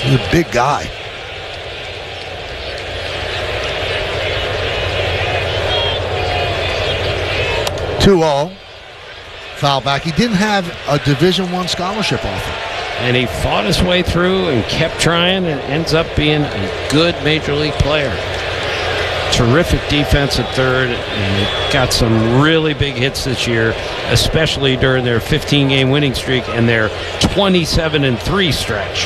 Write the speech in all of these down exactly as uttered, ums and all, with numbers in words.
He's a big guy. two oh. Foul back. He didn't have a Division One scholarship offer. And he fought his way through and kept trying and ends up being a good major league player. Terrific defense at third, and got some really big hits this year, especially during their fifteen-game winning streak and their twenty-seven and three stretch.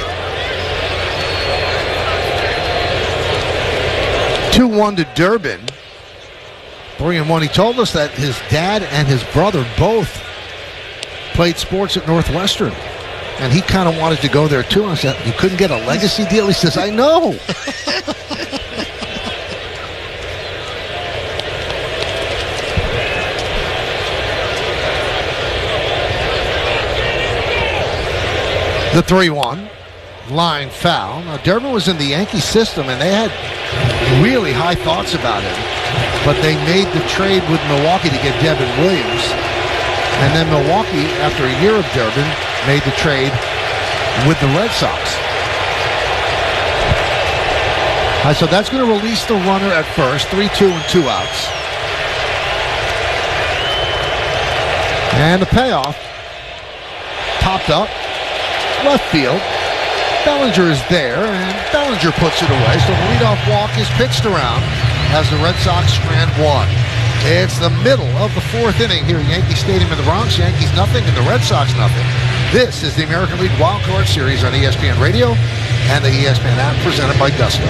two one to Durbin. three and one. He told us that his dad and his brother both played sports at Northwestern, and he kind of wanted to go there too. And I said, "You couldn't get a legacy deal?" He says, "I know." The three one. Line foul. Now, Durbin was in the Yankee system, and they had really high thoughts about him. But they made the trade with Milwaukee to get Devin Williams. And then Milwaukee, after a year of Durbin, made the trade with the Red Sox. All right, so that's going to release the runner at first. three two and two outs. And the payoff. Popped up. Left field. Bellinger is there, and Bellinger puts it away. So the leadoff walk is pitched around as the Red Sox strand one. It's the middle of the fourth inning here at Yankee Stadium in the Bronx. Yankees nothing and the Red Sox nothing. This is the American League Wild Card Series on E S P N Radio and the E S P N app presented by Gusto.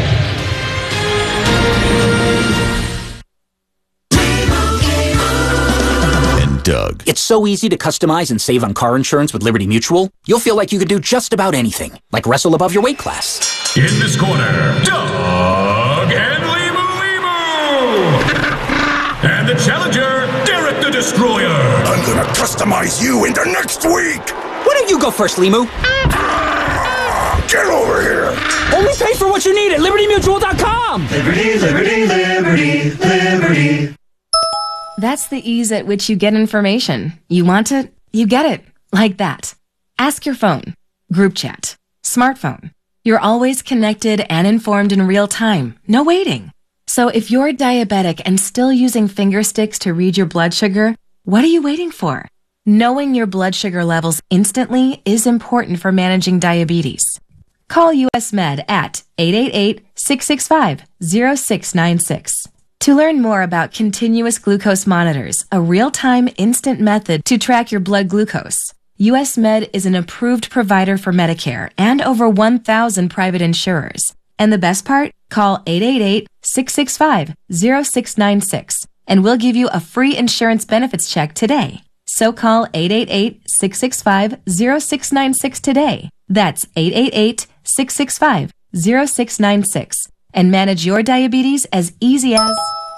Doug. It's so easy to customize and save on car insurance with Liberty Mutual. You'll feel like you could do just about anything, like wrestle above your weight class. In this corner, Doug and Limu Limu. And the challenger, Derek the Destroyer. I'm gonna customize you into next week. Why don't you go first, Limu? Get over here. Only pay for what you need at Liberty Mutual dot com. Liberty, Liberty, Liberty, Liberty. That's the ease at which you get information. You want it, you get it. Like that. Ask your phone. Group chat. Smartphone. You're always connected and informed in real time. No waiting. So if you're diabetic and still using finger sticks to read your blood sugar, what are you waiting for? Knowing your blood sugar levels instantly is important for managing diabetes. Call U S Med at eight eight eight, six six five, zero six nine six. To learn more about continuous glucose monitors, a real-time instant method to track your blood glucose, U S Med is an approved provider for Medicare and over one thousand private insurers. And the best part? Call eight eight eight, six six five, zero six nine six and we'll give you a free insurance benefits check today. So call eight eight eight, six six five, zero six nine six today. That's eight eight eight, six six five, zero six nine six. And manage your diabetes as easy as...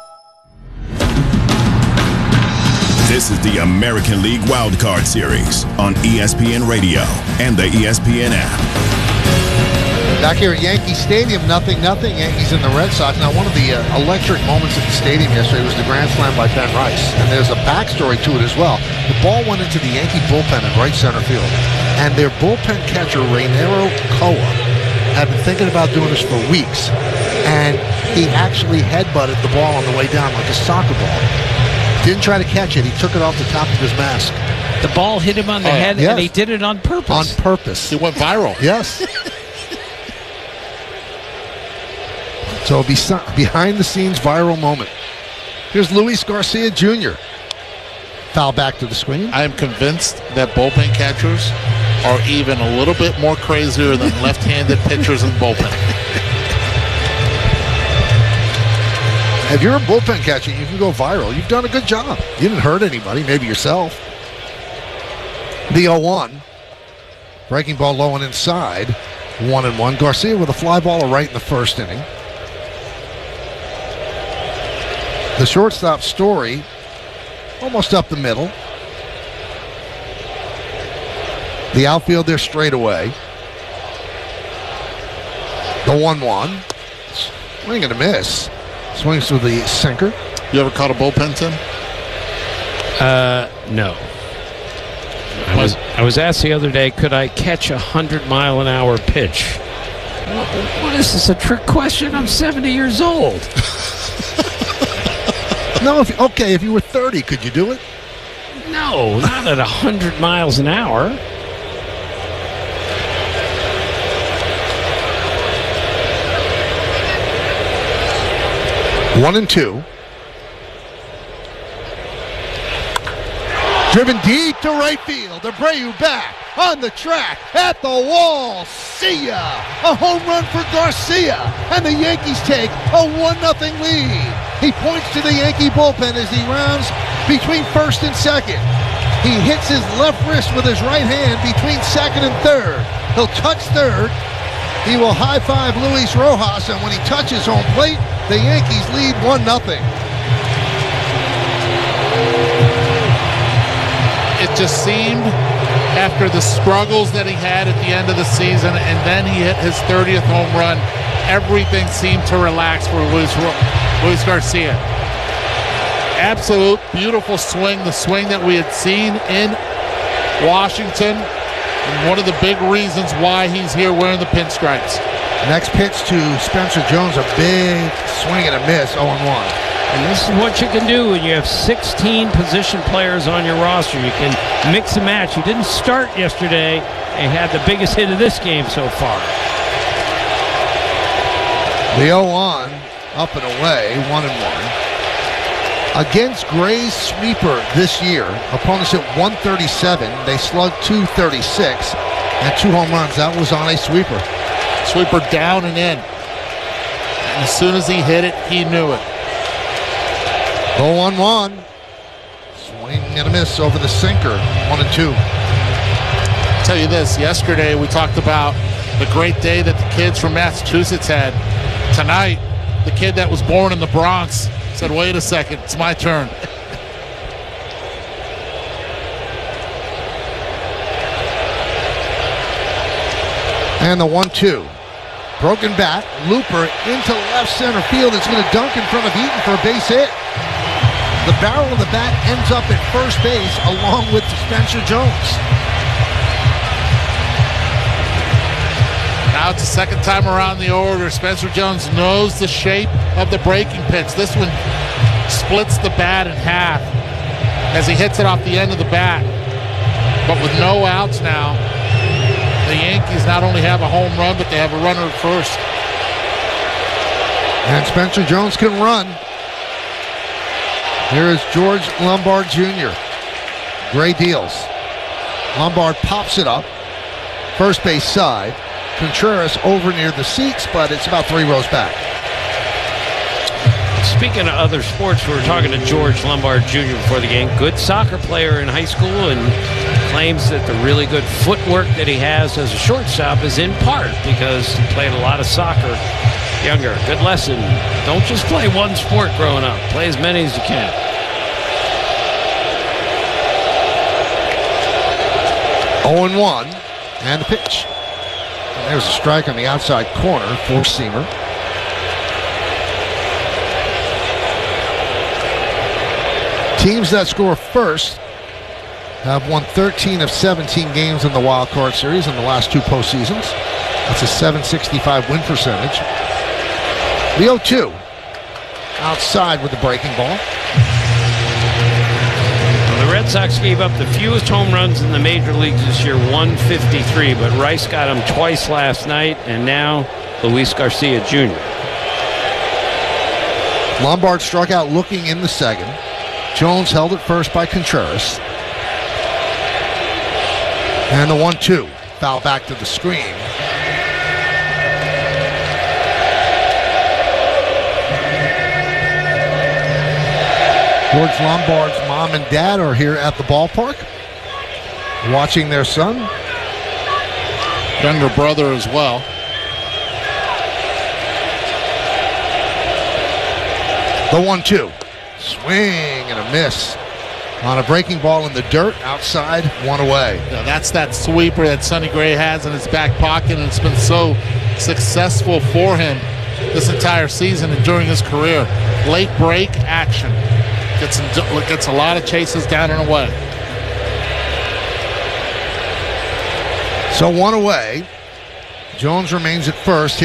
This is the American League Wild Card Series on E S P N Radio and the E S P N app. Back here at Yankee Stadium, nothing, nothing. Yankees and the Red Sox. Now, one of the uh, electric moments at the stadium yesterday was the grand slam by Ben Rice. And there's a backstory to it as well. The ball went into the Yankee bullpen in right center field. And their bullpen catcher, Reynero Koa, had been thinking about doing this for weeks. And he actually headbutted the ball on the way down like a soccer ball. Didn't try to catch it. He took it off the top of his mask. The ball hit him on the oh, head, yes. and he did it on purpose. On purpose. It went viral. Yes. So be- behind the scenes viral moment. Here's Luis Garcia Junior Foul back to the screen. I am convinced that bullpen catchers are even a little bit more crazier than left-handed pitchers in the bullpen. If you're a bullpen catcher, you can go viral. You've done a good job. You didn't hurt anybody, maybe yourself. The oh one. Breaking ball low and inside. One and one. Garcia with a fly ball right in the first inning. The shortstop, Story, almost up the middle. The outfield there straight away. The one one. Swing and a miss. Swings to the sinker. You ever caught a bullpen, Tim? Uh, no. I was I was asked the other day, could I catch a hundred mile an hour pitch? What is this, a trick question? I'm seventy years old. No, if, okay, if you were thirty, could you do it? No, not at one hundred miles an hour. One and two. Driven deep to right field. Abreu back on the track at the wall. See ya! A home run for Garcia, and the Yankees take a one nothing lead. He points to the Yankee bullpen as he rounds between first and second. He hits his left wrist with his right hand between second and third. He'll touch third. He will high-five Luis Rojas, and when he touches home plate, the Yankees lead one nothing. It just seemed, after the struggles that he had at the end of the season, and then he hit his thirtieth home run, everything seemed to relax for Luis, Luis Garcia. Absolute beautiful swing, the swing that we had seen in Washington, and one of the big reasons why he's here wearing the pinstripes. Next pitch to Spencer Jones, a big swing and a miss, oh and one. And this is what you can do when you have sixteen position players on your roster. You can mix and match. You didn't start yesterday and had the biggest hit of this game so far. The oh on, up and away, one and one. Against Gray's sweeper this year, opponents hit one thirty-seven. They slugged two thirty-six and two home runs. That was on a sweeper. Sweeper down and in. And as soon as he hit it, he knew it. oh one one. Swing and a miss over the sinker. One and two. I'll tell you this, yesterday we talked about the great day that the kids from Massachusetts had. Tonight, the kid that was born in the Bronx said, wait a second, it's my turn. And the one two. Broken bat. Looper into left center field. It's going to dunk in front of Eaton for a base hit. The barrel of the bat ends up at first base along with Spencer Jones. Now it's the second time around the order. Spencer Jones knows the shape of the breaking pitch. This one splits the bat in half as he hits it off the end of the bat. But with no outs now, the Yankees not only have a home run, but they have a runner at first. And Spencer Jones can run. Here is George Lombard Junior Gray deals. Lombard pops it up. First base side. Contreras over near the seats, but it's about three rows back. Speaking of other sports, we were talking to George Lombard Junior before the game. Good soccer player in high school, and claims that the really good footwork that he has as a shortstop is in part because he played a lot of soccer younger. Good lesson. Don't just play one sport growing up. Play as many as you can. oh and one, and the pitch. And there's a strike on the outside corner, four-seamer. Teams that score first have won thirteen of seventeen games in the Wild Card Series in the last two postseasons. That's a seven sixty-five win percentage. The oh two, outside with the breaking ball. Well, the Red Sox gave up the fewest home runs in the major leagues this year, one fifty-three, but Rice got them twice last night, and now Luis Garcia Junior Lombard struck out looking in the second. Jones held it first by Contreras. And the one two. Foul back to the screen. George Lombard's mom and dad are here at the ballpark watching their son. Younger brother as well. The one two. Swing and a miss on a breaking ball in the dirt outside, one away. Yeah, that's that sweeper that Sonny Gray has in his back pocket, and it's been so successful for him this entire season and during his career. Late break action. Gets, gets a lot of chases down and away. So one away. Jones remains at first.